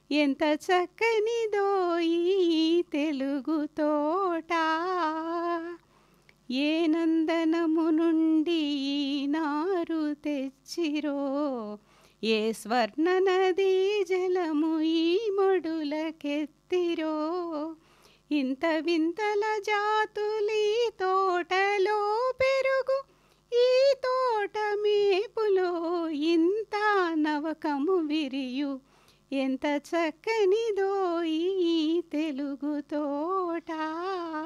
ఎంత చక్కనిదో ఈ తెలుగు తోట, ఏ నందనము నుండి ఈ నారు తెచ్చిరో, ఏ స్వర్ణ నదీ జలము ఈ మడులకెత్తిరో, ఇంత వింతల జాతులీ తోటలో పెరుగు, ఈ తోట మేపులో ఇంత నవకము విరియు, ఎంత చక్కనిదో ఈ తెలుగు తోట.